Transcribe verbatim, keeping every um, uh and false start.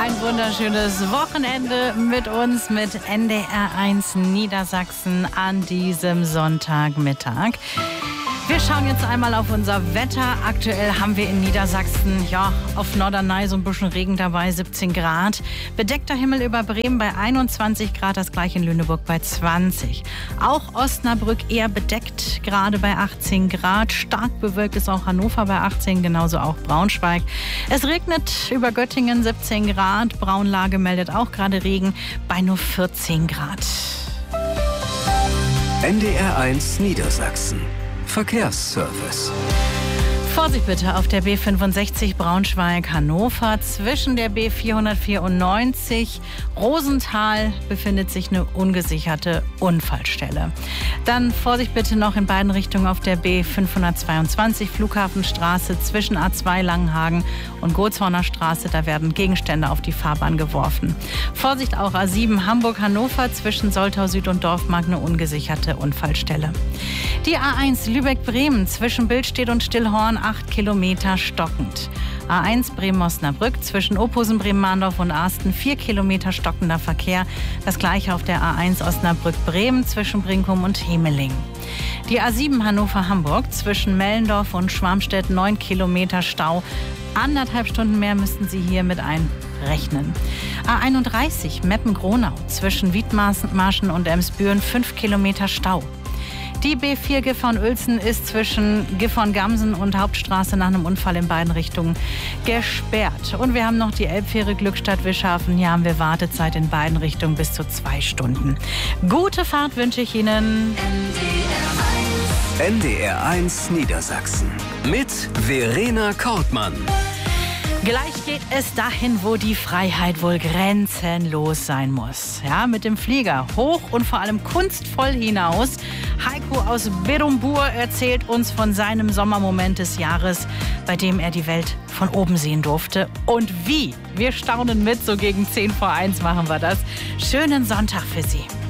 Ein wunderschönes Wochenende mit uns, mit N D R eins Niedersachsen an diesem Sonntagmittag. Wir schauen jetzt einmal auf unser Wetter. Aktuell haben wir in Niedersachsen, ja, auf Norderney so ein bisschen Regen dabei, siebzehn Grad. Bedeckter Himmel über Bremen bei einundzwanzig Grad, das gleiche in Lüneburg bei zwanzig. Auch Osnabrück eher bedeckt, gerade bei achtzehn Grad. Stark bewölkt ist auch Hannover bei achtzehn, genauso auch Braunschweig. Es regnet über Göttingen siebzehn Grad. Braunlage meldet auch gerade Regen bei nur vierzehn Grad. N D R eins Niedersachsen. Verkehrsservice. Vorsicht bitte auf der B fünfundsechzig Braunschweig-Hannover. Zwischen der B vierhundertvierundneunzig Rosenthal befindet sich eine ungesicherte Unfallstelle. Dann Vorsicht bitte noch in beiden Richtungen auf der B fünfhundertzweiundzwanzig Flughafenstraße zwischen A zwei Langenhagen und Gotshorner Straße. Da werden Gegenstände auf die Fahrbahn geworfen. Vorsicht auch A sieben Hamburg-Hannover zwischen Soltau Süd und Dorfmark, eine ungesicherte Unfallstelle. Die A eins Lübeck-Bremen zwischen Billstedt und Stillhorn acht Kilometer stockend. A eins Bremen-Osnabrück zwischen Ophusen, Bremen-Mahndorf und Arsten vier Kilometer stockender Verkehr. Das gleiche auf der A eins Osnabrück-Bremen zwischen Brinkum und Hemeling. Die A sieben Hannover-Hamburg zwischen Mellendorf und Schwarmstedt neun Kilometer Stau. Anderthalb Stunden mehr müssten Sie hier mit einrechnen. A einunddreißig Meppen-Gronau zwischen Wiedmarschen und Emsbüren fünf Kilometer Stau. Die B vier Gifhorn-Uelzen ist zwischen Gifhorn-Gamsen und Hauptstraße nach einem Unfall in beiden Richtungen gesperrt. Und wir haben noch die Elbfähre Glückstadt-Wischhafen. Hier haben wir Wartezeit in beiden Richtungen bis zu zwei Stunden. Gute Fahrt wünsche ich Ihnen. N D R eins Niedersachsen mit Verena Kortmann. Gleich geht es dahin, wo die Freiheit wohl grenzenlos sein muss. Ja, mit dem Flieger hoch und vor allem kunstvoll hinaus. Heiko aus Berumbur erzählt uns von seinem Sommermoment des Jahres, bei dem er die Welt von oben sehen durfte. Und wie? Wir staunen mit, so gegen zehn vor eins machen wir das. Schönen Sonntag für Sie.